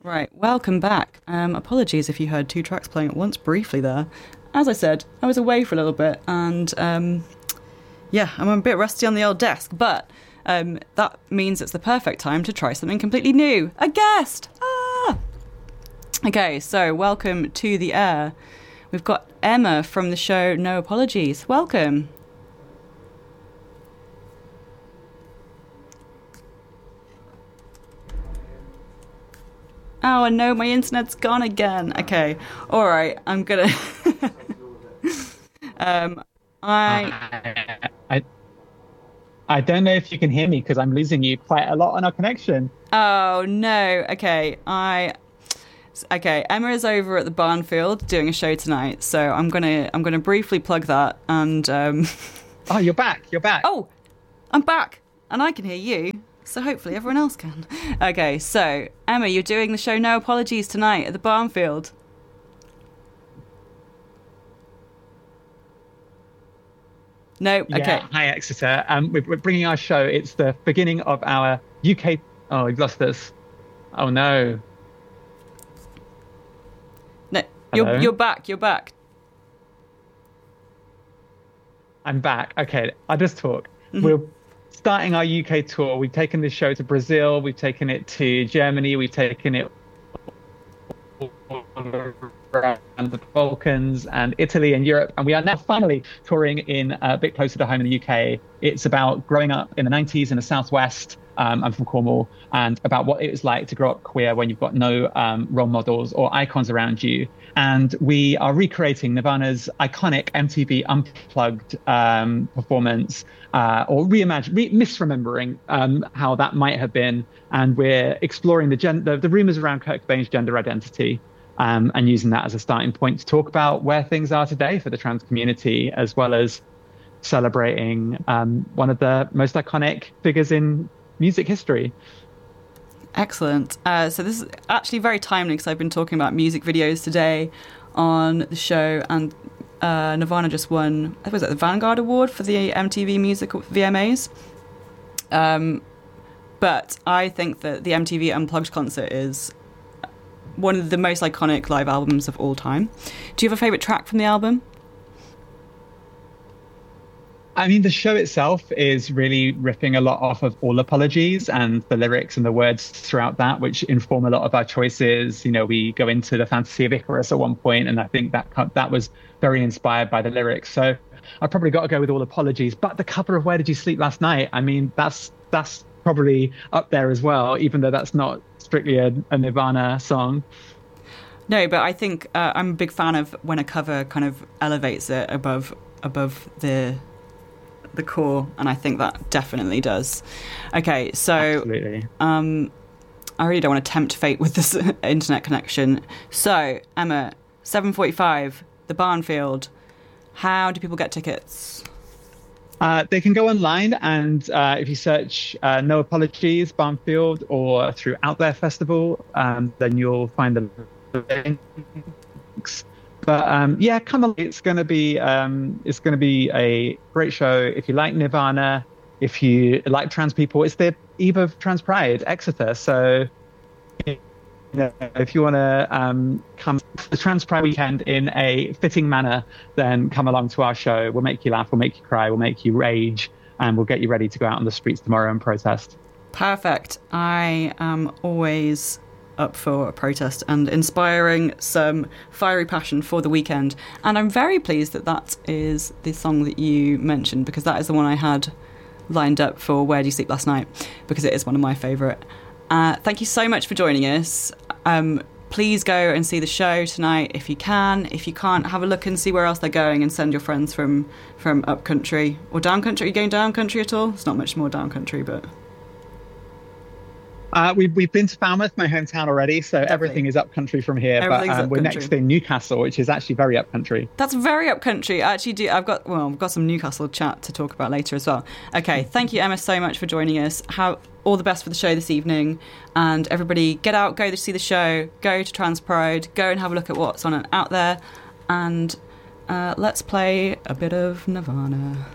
Right, welcome back. Apologies if you heard two tracks playing at once briefly there. As I said, I was away for a little bit, and yeah, I'm a bit rusty on the old desk, but that means it's the perfect time to try something completely new. A guest! Ah! Okay, so welcome to the air. We've got Emma from the show No Apologies. Welcome. Oh, no, my internet's gone again. Okay, all right, I'm gonna... I don't know if you can hear me because I'm losing you quite a lot on our connection. Oh, no. Okay, Emma is over at the Barnfield doing a show tonight, so I'm gonna briefly plug that and... Oh, you're back. Oh, I'm back, and I can hear you. So hopefully everyone else can. Okay, so, Emma, you're doing the show No Apologies tonight at the Barnfield. No? Okay. Yeah, hi, Exeter. We're bringing our show. It's the beginning of our UK... Oh, we've lost us. Oh, no. No, Hello? you're back. I'm back. Okay, I'll just talk. Mm-hmm. We're starting our UK tour. We've taken this show to Brazil. We've taken it to Germany. We've taken it around the Balkans and Italy and Europe. And we are now finally touring in a bit closer to home in the UK. It's about growing up in the 90s in the Southwest. I'm from Cornwall, and about what it was like to grow up queer when you've got no role models or icons around you. And we are recreating Nirvana's iconic MTV Unplugged performance, or misremembering how that might have been. And we're exploring the rumors around Kurt Cobain's gender identity, and using that as a starting point to talk about where things are today for the trans community, as well as celebrating one of the most iconic figures in music history. Excellent. So this is actually very timely because I've been talking about music videos today on the show, and Nirvana just won, was it the Vanguard Award for the MTV Music VMAs? But I think that the MTV Unplugged concert is one of the most iconic live albums of all time. Do you have a favourite track from the album? I mean, the show itself is really riffing a lot off of All Apologies and the lyrics and the words throughout that, which inform a lot of our choices. You know, we go into the fantasy of Icarus at one point, and I think that was very inspired by the lyrics. So I've probably got to go with All Apologies. But the cover of Where Did You Sleep Last Night? I mean, that's probably up there as well, even though that's not strictly a Nirvana song. No, but I think I'm a big fan of when a cover kind of elevates it above the core, and I think that definitely does. Okay, so absolutely. I really don't want to tempt fate with this internet connection. So, Emma, 7:45, the Barnfield. How do people get tickets? They can go online, and if you search No Apologies Barnfield or through Out There Festival, then you'll find the links. But yeah, come along. It's going to be a great show. If you like Nirvana, if you like trans people, it's the eve of Trans Pride, Exeter. So, you know, if you want to come to the Trans Pride weekend in a fitting manner, then come along to our show. We'll make you laugh, we'll make you cry, we'll make you rage, and we'll get you ready to go out on the streets tomorrow and protest. Perfect. I am always up for a protest and inspiring some fiery passion for the weekend. And I'm very pleased that that is the song that you mentioned, because that is the one I had lined up for Where Do You Sleep Last Night, because it is one of my favourite. Thank you so much for joining us. Please go and see the show tonight if you can. If you can't, have a look and see where else they're going, and send your friends from up country or down country. Are you going down country at all? It's not much more down country, but... We've been to Falmouth, my hometown, already, so Lovely. Everything is up country from here. But we're next in Newcastle, which is actually very up country. That's very up country. I actually do. I've got some Newcastle chat to talk about later as well. Okay, thank you, Emma, so much for joining us. Have all the best for the show this evening, and everybody get out, go to see the show, go to Trans Pride, go and have a look at what's on Out There, and let's play a bit of Nirvana.